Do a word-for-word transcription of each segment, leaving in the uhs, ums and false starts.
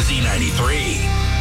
Z ninety-three.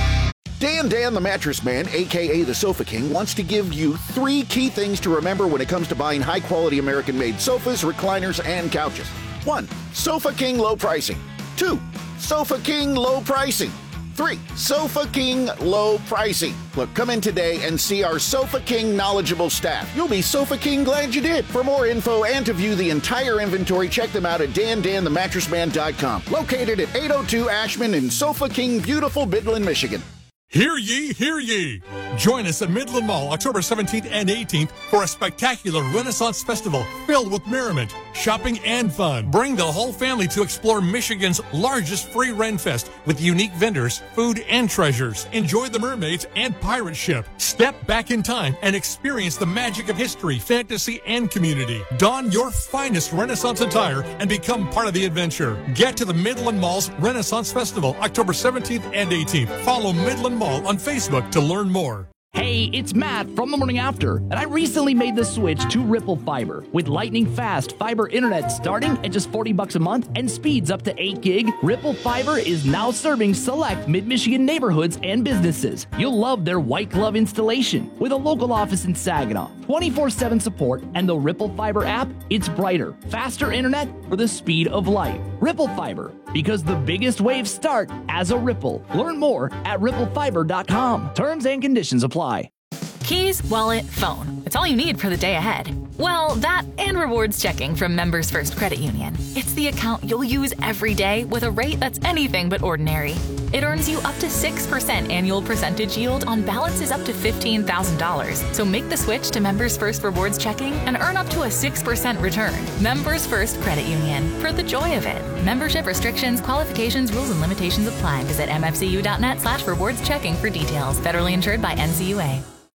Dan Dan the Mattress Man, a k a the Sofa King, wants to give you three key things to remember when it comes to buying high-quality American-made sofas, recliners, and couches. One, Sofa King low pricing. Two, Sofa King low pricing. Three, Sofa King low pricing. Look, come in today and see our Sofa King knowledgeable staff. You'll be Sofa King glad you did. For more info and to view the entire inventory, check them out at dan dan the mattress man dot com. Located at eight oh two Ashman in Sofa King, beautiful Midland, Michigan. Hear ye, hear ye. Join us at Midland Mall October seventeenth and eighteenth for a spectacular Renaissance Festival filled with merriment, shopping, and fun. Bring the whole family to explore Michigan's largest free Ren Fest with unique vendors, food, and treasures. Enjoy the mermaids and pirate ship. Step back in time and experience the magic of history, fantasy, and community. Don your finest Renaissance attire and become part of the adventure. Get to the Midland Mall's Renaissance Festival October seventeenth and eighteenth. Follow Midland Mall on Facebook to learn more. Hey, it's Matt from The Morning After, and I recently made the switch to Ripple Fiber. With lightning fast fiber internet starting at just forty bucks a month and speeds up to eight gig, Ripple Fiber is now serving select mid-Michigan neighborhoods and businesses. You'll love their white glove installation with a local office in Saginaw, twenty-four seven support, and the Ripple Fiber app. It's brighter, faster internet for the speed of light. Ripple Fiber, because the biggest waves start as a ripple. Learn more at ripple fiber dot com. Terms and conditions apply. Keys, wallet, phone. It's all you need for the day ahead. Well, that and rewards checking from Members First Credit Union. It's the account you'll use every day with a rate that's anything but ordinary. It earns you up to six percent annual percentage yield on balances up to fifteen thousand dollars. So make the switch to Members First Rewards Checking and earn up to a six percent return. Members First Credit Union. For the joy of it. Membership restrictions, qualifications, rules, and limitations apply. Visit m f c u dot net slash rewards checking for details. Federally insured by N C U A.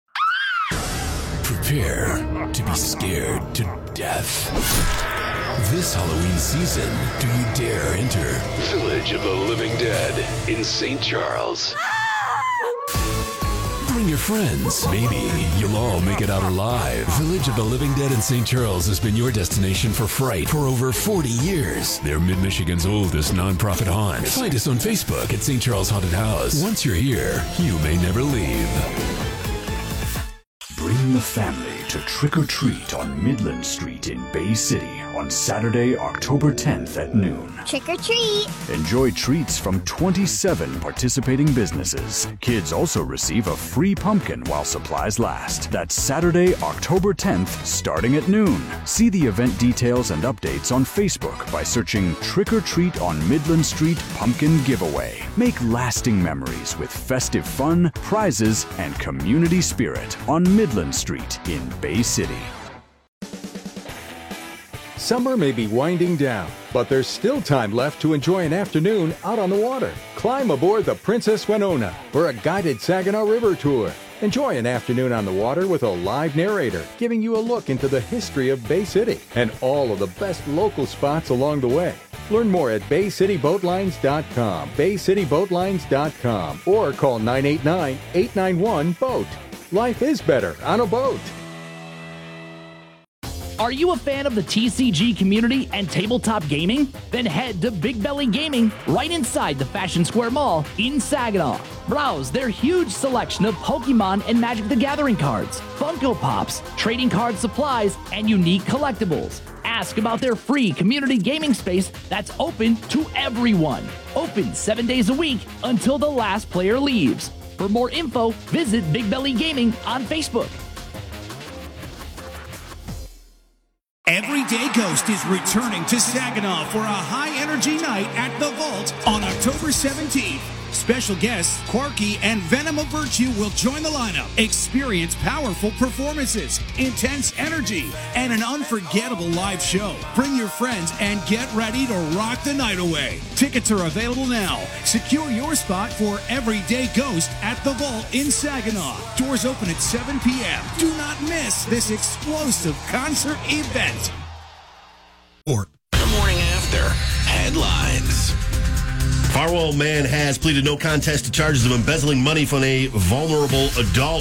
Prepare to be scared to death. This Halloween season, do you dare enter Village of the Living Dead in Saint Charles? Bring your friends. Maybe you'll all make it out alive. Village of the Living Dead in Saint Charles has been your destination for fright for over forty years. They're Mid-Michigan's oldest nonprofit haunt. Find us on Facebook at Saint Charles Haunted House. Once you're here, you may never leave. Bring the family to Trick or Treat on Midland Street in Bay City on Saturday, October tenth at noon. Trick or treat! Enjoy treats from twenty-seven participating businesses. Kids also receive a free pumpkin while supplies last. That's Saturday, October tenth, starting at noon. See the event details and updates on Facebook by searching Trick or Treat on Midland Street Pumpkin Giveaway. Make lasting memories with festive fun, prizes, and community spirit on Midland Street in Bay City. Summer may be winding down, but there's still time left to enjoy an afternoon out on the water. Climb aboard the Princess Winona for a guided Saginaw River tour. Enjoy an afternoon on the water with a live narrator giving you a look into the history of Bay City and all of the best local spots along the way. Learn more at bay city boat lines dot com, bay city boat lines dot com, or call nine eight nine, eight nine one, BOAT. Life is better on a boat. Are you a fan of the T C G community and tabletop gaming? Then head to Big Belly Gaming right inside the Fashion Square Mall in Saginaw. Browse their huge selection of Pokemon and Magic the Gathering cards, Funko Pops, trading card supplies, and unique collectibles. Ask about their free community gaming space that's open to everyone. Open seven days a week until the last player leaves. For more info, visit Big Belly Gaming on Facebook. Everyday Ghost is returning to Saginaw for a high-energy night at The Vault on October seventeenth. Special guests Quarky and Venom of Virtue will join the lineup. Experience powerful performances, intense energy, and an unforgettable live show. Bring your friends and get ready to rock the night away. Tickets are available now. Secure your spot for Everyday Ghost at The Vault in Saginaw. Doors open at seven p.m. Do not miss this explosive concert event. Or the morning after headlines. Farwell man has pleaded no contest to charges of embezzling money from a vulnerable adult.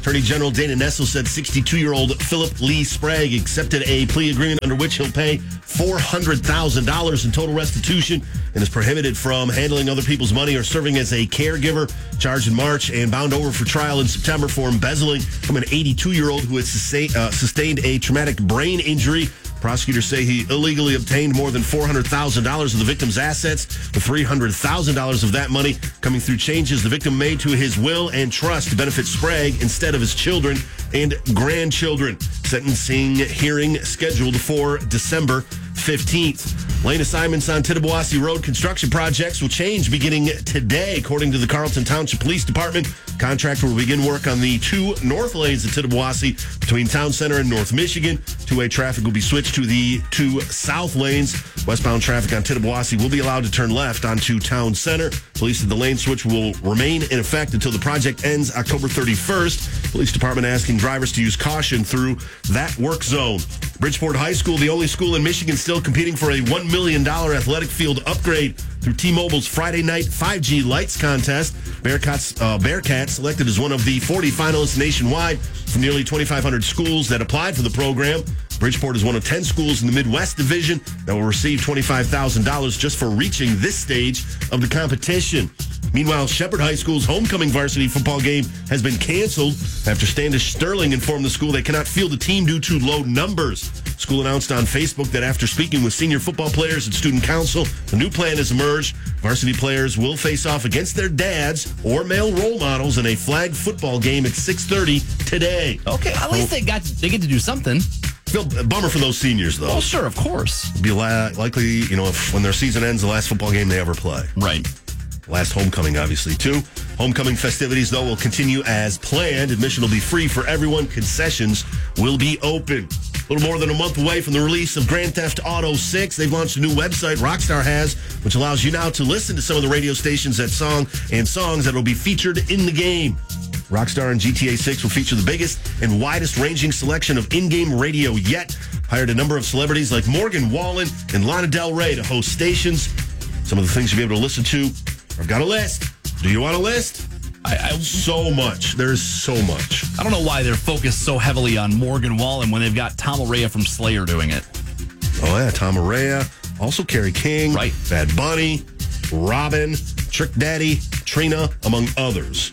Attorney General Dana Nessel said sixty-two-year-old Philip Lee Sprague accepted a plea agreement under which he'll pay four hundred thousand dollars in total restitution and is prohibited from handling other people's money or serving as a caregiver, charged in March and bound over for trial in September for embezzling from an eighty-two-year-old who had sustain, uh, sustained a traumatic brain injury. Prosecutors say he illegally obtained more than four hundred thousand dollars of the victim's assets, with three hundred thousand dollars of that money coming through changes the victim made to his will and trust to benefit Sprague instead of his children and grandchildren. Sentencing hearing scheduled for December fifteenth. Lane assignments on Tittabawassee Road construction projects will change beginning today, according to the Carlton Township Police Department. Contractor will begin work on the two north lanes of Tittabawassee between Town Center and North Michigan. Two-way traffic will be switched to the two south lanes. Westbound traffic on Tittabawassee will be allowed to turn left onto Town Center. Police said the lane switch will remain in effect until the project ends October thirty-first. Police Department asking drivers to use caution through that work zone. Bridgeport High School, the only school in Michigan still competing for a one million dollars athletic field upgrade through T-Mobile's Friday night five G Lights contest. Bearcats, uh, Bearcats selected as one of the forty finalists nationwide from nearly twenty-five hundred schools that applied for the program. Bridgeport is one of ten schools in the Midwest Division that will receive twenty-five thousand dollars just for reaching this stage of the competition. Meanwhile, Shepherd High School's homecoming varsity football game has been canceled after Standish Sterling informed the school they cannot field a team due to low numbers. School announced on Facebook that after speaking with senior football players and student council, a new plan has emerged. Varsity players will face off against their dads or male role models in a flag football game at six thirty today. Okay, at least they got they get to do something. Feel bummer for those seniors, though. Well, sure, of course. Be la- likely, you know, if when their season ends, the last football game they ever play. Right. Last homecoming, obviously, too. Homecoming festivities, though, will continue as planned. Admission will be free for everyone. Concessions will be open. A little more than a month away from the release of Grand Theft Auto six, they've launched a new website, Rockstar has, which allows you now to listen to some of the radio stations that song and songs that will be featured in the game. Rockstar and G T A six will feature the biggest and widest ranging selection of in-game radio yet. Hired a number of celebrities like Morgan Wallen and Lana Del Rey to host stations. Some of the things you'll be able to listen to. I've got a list. Do you want a list? I, I so much. There's so much. I don't know why they're focused so heavily on Morgan Wallen when they've got Tom Araya from Slayer doing it. Oh, yeah. Tom Araya. Also Kerry King. Right. Bad Bunny. Robin. Trick Daddy. Trina, among others.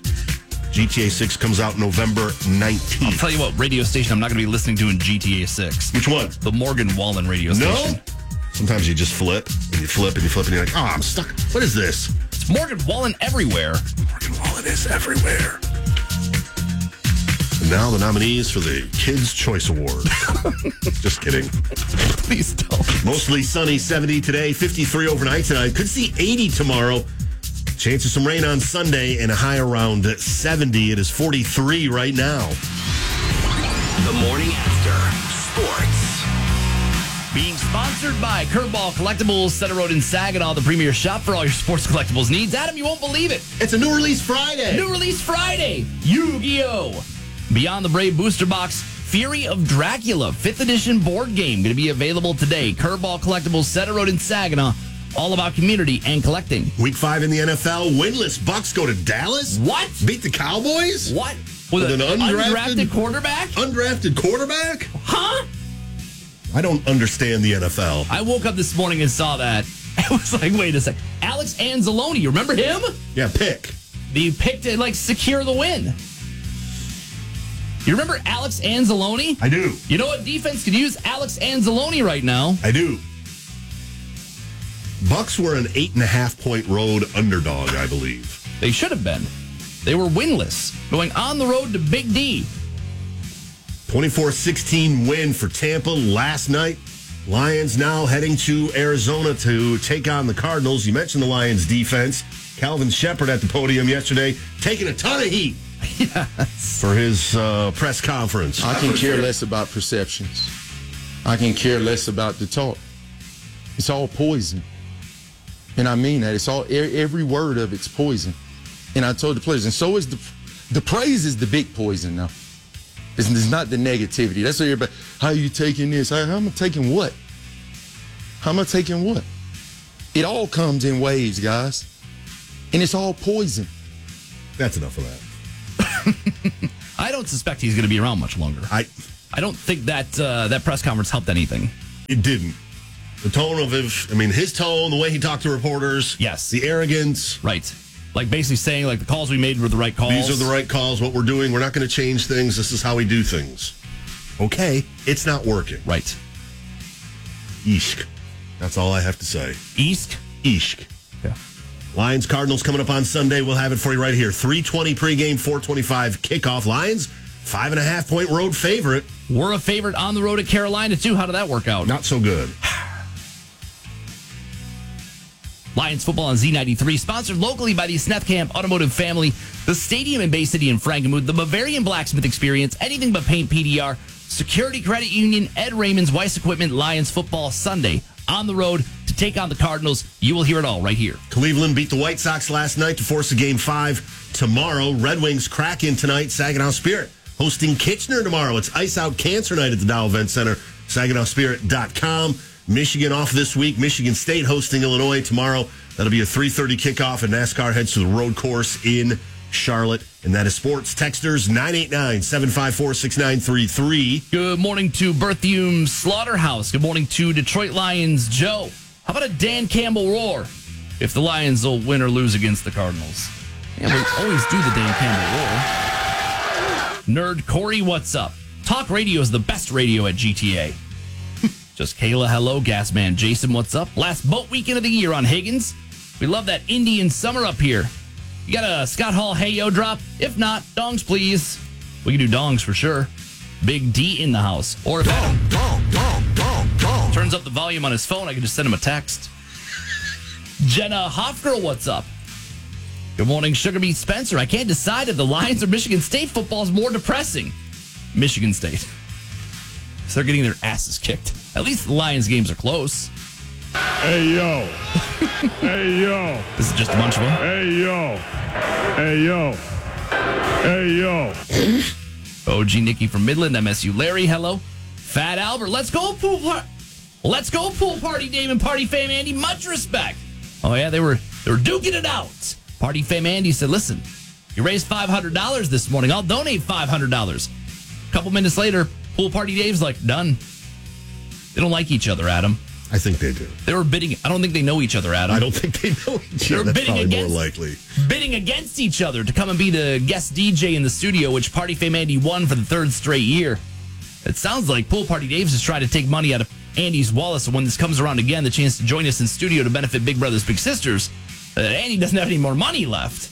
G T A six comes out November nineteenth. I'll tell you what radio station I'm not going to be listening to in G T A six. Which one? The Morgan Wallen radio station. No? Sometimes you just flip, and you flip, and you flip, and you're like, oh, I'm stuck. What is this? It's Morgan Wallen everywhere. Morgan Wallen is everywhere. And now the nominees for the Kids' Choice Award. Just kidding. Please don't. Mostly sunny, seventy today, fifty-three overnight tonight. Could see eighty tomorrow. Chance of some rain on Sunday and a high around seventy. It is forty-three right now. The Morning After. Sports. Being sponsored by Curveball Collectibles, Center Road in Saginaw, the premier shop for all your sports collectibles needs. Adam, you won't believe it. It's a new release Friday. New release Friday. Yu-Gi-Oh! Beyond the Brave Booster Box, Fury of Dracula, fifth edition board game, going to be available today. Curveball Collectibles, Center Road in Saginaw. All about community and collecting. Week five in the N F L, winless Bucks go to Dallas. What? Beat the Cowboys? What? With, With an, an undrafted, undrafted quarterback? Undrafted quarterback? Huh? I don't understand the N F L. I woke up this morning and saw that. I was like, wait a sec. Alex Anzalone, you remember him? Yeah, pick. The pick to, like, secure the win. You remember Alex Anzalone? I do. You know what defense could use Alex Anzalone right now? I do. Bucks were an eight and a half point road underdog, I believe. They should have been. They were winless, going on the road to Big D. twenty-four sixteen win for Tampa last night. Lions now heading to Arizona to take on the Cardinals. You mentioned the Lions defense. Calvin Shepard at the podium yesterday, taking a ton of heat yes. for his uh, press conference. I can care less about perceptions. I can care less about the talk. It's all poison. And I mean that. It's all every word of it's poison. And I told the players, and so is the the praise is the big poison now. It's, it's not the negativity. That's what everybody, how are you taking this? How, how am I taking what? How am I taking what? It all comes in waves, guys. And it's all poison. That's enough of that. I don't suspect he's going to be around much longer. I I don't think that uh, that press conference helped anything. It didn't. The tone of his, I mean, his tone, the way he talked to reporters. Yes. The arrogance. Right. Like basically saying, like, the calls we made were the right calls. These are the right calls. What we're doing, we're not going to change things. This is how we do things. Okay. It's not working. Right. Eesh. That's all I have to say. East? Eesh. Yeah. Lions Cardinals coming up on Sunday. We'll have it for you right here. three twenty pregame, four twenty-five kickoff. Lions, five and a half point road favorite. We're a favorite on the road at Carolina, too. How did that work out? Not so good. Lions football on Z ninety-three, sponsored locally by the Snethkamp Automotive Family, the Stadium in Bay City and Frankenmuth, the Bavarian Blacksmith Experience, Anything But Paint P D R, Security Credit Union, Ed Raymond's Weiss Equipment. Lions football Sunday on the road to take on the Cardinals. You will hear it all right here. Cleveland beat the White Sox last night to force a game five tomorrow. Red Wings crack in tonight. Saginaw Spirit hosting Kitchener tomorrow. It's Ice Out Cancer Night at the Dow Event Center. Saginaw Spirit dot com. Michigan off this week. Michigan State hosting Illinois tomorrow. That'll be a three thirty kickoff, and NASCAR heads to the road course in Charlotte. And that is sports. Texters nine eight nine, seven five four, six nine three three. Good morning to Berthium Slaughterhouse. Good morning to Detroit Lions Joe. How about a Dan Campbell roar if the Lions will win or lose against the Cardinals? Yeah, we always do the Dan Campbell roar. Nerd Corey, what's up? Talk radio is the best radio at G T A. Just Kayla, hello. Gasman Jason, what's up? Last boat weekend of the year on Higgins. We love that Indian summer up here. You got a Scott Hall Hey-Yo drop? If not, dongs, please. We can do dongs for sure. Big D in the house. Or if Adam dong, dong, dong, dong. turns up the volume on his phone, I can just send him a text. Jenna Hofgirl, what's up? Good morning, Sugar Beat Spencer. I can't decide if the Lions or Michigan State football is more depressing. Michigan State. So they're getting their asses kicked. At least the Lions games are close. Hey, yo. Hey, yo. This is just a bunch of them. Hey, yo. Hey, yo. Hey, yo. O G Nikki from Midland, M S U Larry, hello. Fat Albert, let's go pool party. Let's go pool party, Dave and Party Fame Andy. Much respect. Oh, yeah, they were they were duking it out. Party Fame Andy said, listen, you raised five hundred dollars this morning. I'll donate five hundred dollars. A couple minutes later, Pool Party Dave's like, done. They don't like each other, Adam. I think they do. They were bidding. I don't think they know each other, Adam. I don't think they know each other. That's probably against, more likely. Bidding against each other to come and be the guest D J in the studio, which Party Fame Andy won for the third straight year. It sounds like Pool Party Dave's is trying to take money out of Andy's wallet, so when this comes around again, the chance to join us in studio to benefit Big Brothers Big Sisters, uh, Andy doesn't have any more money left.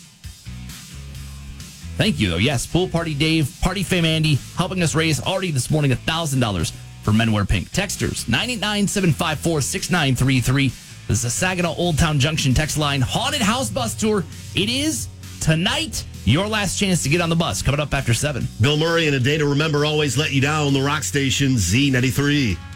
Thank you, though. Yes, Pool Party Dave, Party Fame Andy, helping us raise already this morning one thousand dollars for Men Wear Pink. Texters, nine eight nine, seven five four, six nine three three. This is the Saginaw Old Town Junction text line. Haunted House Bus Tour. It is tonight. Your last chance to get on the bus. Coming up after seven. Bill Murray and A Day to Remember Always Let You Down. The Rock Station, Z ninety-three.